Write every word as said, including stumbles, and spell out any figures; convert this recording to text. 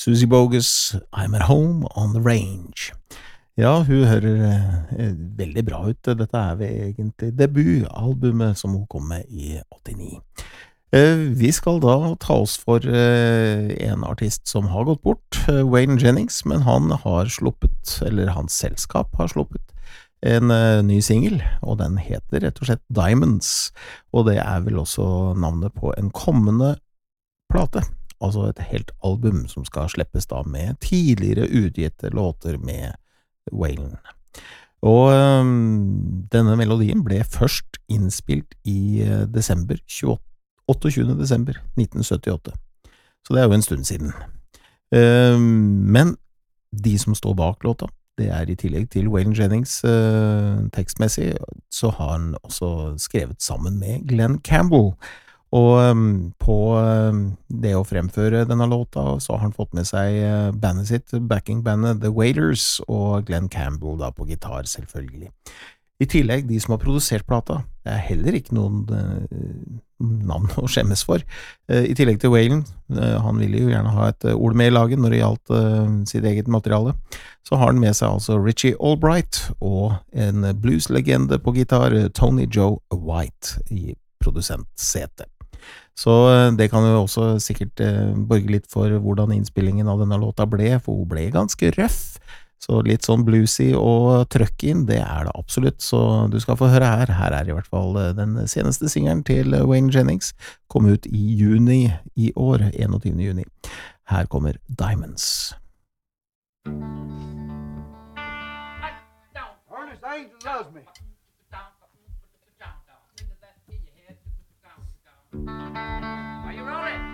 Susie Bogus, I'm at home on the range. Ja, hun hører eh, veldig bra ut. Dette er vel egentlig debutalbumet som hun kom med i åttini. Eh, vi skal da ta oss for eh, en artist som har gått bort, eh, Waylon Jennings, men han har sluppet, eller hans selskap har sluppet, en uh, ny single, og den heter rett og slett Diamonds, og det er vel også navnet på en kommende plate, altså et helt album som skal slippes da med tidligere utgitte låter med Waylon. Og um, denne melodien ble først innspilt i uh, desember, otteogtjuende desember nitten syttiåtte, så det er jo en stund siden. Um, men de som står bak låta, det er i tillegg til Waylon Jennings uh, tekstmessig, så har han også skrevet sammen med Glenn Campbell. Og um, på um, det å fremføre denne låta, så har han fått med seg uh, bandet sitt, backingbandet The Wailers, og Glenn Campbell da på gitar, selvfølgelig. I tillegg, de som har produsert plata, det er heller ikke noen uh, navn å skjemmes for. Uh, I tillegg til Waylon, uh, han ville jo gjerne ha et uh, ord med i laget når det gjaldt uh, sitt eget materiale, så har han med seg altså Richie Albright og en blueslegende på gitar, uh, Tony Joe White, i produsentsetet. Så uh, det kan jo også sikkert uh, borge litt for hvordan innspillingen av denne låta ble, for hun ble ganske røff. Så litt sånn bluesy og trøkk inn, det er det absolutt, så du skal få høre her. Her er i hvert fall den seneste singeren til Waylon Jennings, kom ut i juni i år, enogtyvende juni. Her kommer Diamonds. Ernest Angel loves me. Are you rolling?